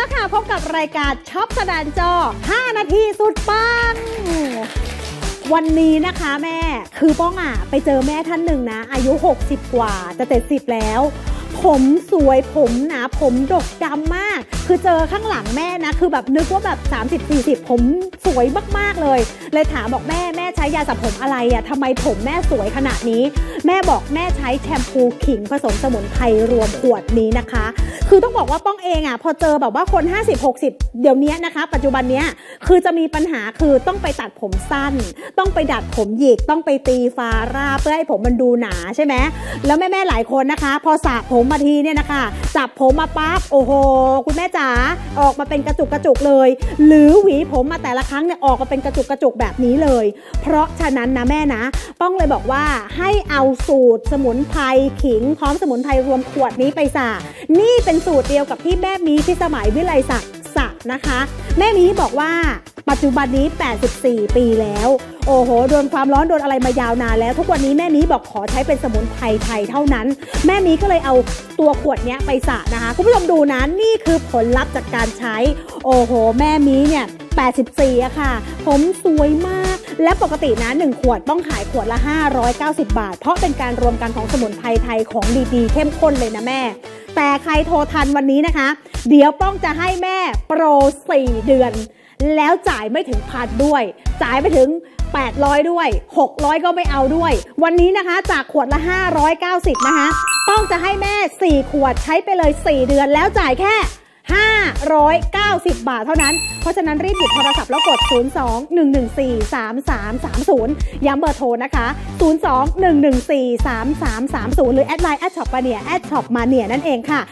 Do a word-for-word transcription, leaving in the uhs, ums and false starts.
แล้วค่ะพบกับรายการช็อปสดานจอห้านาทีสุดปังวันนี้นะคะแม่คือป้องอ่ะไปเจอแม่ท่านหนึ่งนะอายุหกสิบกว่าจะเจ็ดสิบแล้วผมสวยผมหนาผมดกดำมากคือเจอข้างหลังแม่นะคือแบบนึกว่าแบบสามสิบ สี่สิบผมสวยมากๆเลยเลยถามบอกแม่แม่ใช้ยาสระผมอะไรอ่ะทำไมผมแม่สวยขนาดนี้แม่บอกแม่ใช้แชมพูขิงผสมสมุนไพรรวมขวดนี้นะคะคือต้องบอกว่าป้องเองอ่ะพอเจอแบบว่าคน ห้าสิบ หกสิบ เดี๋ยวนี้นะคะปัจจุบันเนี้ยคือจะมีปัญหาคือต้องไปตัดผมสั้นต้องไปดัดผมหยิกต้องไปตีฟาร่าเพื่อให้ผมมันดูหนาใช่ไหมแล้วแม่ๆหลายคนนะคะพอสระผมมาทีเนี่ยนะคะจับผมมาปั๊บโอ้โหคุณแม่จ๋าออกมาเป็นกระจุกกระจุกเลยหรือหวีผมมาแต่ละครั้งเนี่ยออกมาเป็นกระจุกกระจุกแบบนี้เลยเพราะฉะนั้นนะแม่นะป้องเลยบอกว่าให้เอาสูตรสมุนไพรขิงพร้อมสมุนไพรรวมขวดนี้ไปสระนี่เป็นสูตรเดียวกับที่แม่มีพิสมัยวิไลศักดิ์สระนะคะแม่มีบอกว่าปัจจุบันนี้แปดสิบสี่ปีแล้วโอ้โหโดนความร้อนโดนอะไรมายาวนานแล้วทุกวันนี้แม่มีบอกขอใช้เป็นสมุนไพรไทยเท่านั้นแม่มีก็เลยเอาตัวขวดนี้ไปสระนะคะคุณผู้ชมดูนะนี่คือผลลัพธ์จากการใช้โอ้โหแม่มีเนี่ยแปดสิบสี่อะค่ะผมสวยมากและปกตินะหนึ่งขวดต้องขายขวดละห้าร้อยเก้าสิบบาทเพราะเป็นการรวมกันของสมุนไพรไทยของดีๆเข้มข้นเลยนะแม่แต่ใครโทรทันวันนี้นะคะเดี๋ยวป้องจะให้แม่โปรสี่เดือนแล้วจ่ายไม่ถึงพันด้วยจ่ายไปถึงแปดร้อยด้วยหกร้อยก็ไม่เอาด้วยวันนี้นะคะจากขวดละห้าร้อยเก้าสิบนะคะป้องจะให้แม่สี่ขวดใช้ไปเลยสี่เดือนแล้วจ่ายแค่ห้าร้อยเก้าสิบบาทเท่านั้นเพราะฉะนั้นรีบหยิบโทรศัพท์แล้วกดศูนย์ สอง หนึ่ง หนึ่ง สี่ สาม สาม สาม ศูนย์ย้ำเบอร์โทรนะคะศูนย์ สอง หนึ่ง หนึ่ง สี่ สาม สาม สาม ศูนย์หรือแอดไลน์แอดช็อปมาเนียแอดช็อปมาเนียนั่นเองค่ะ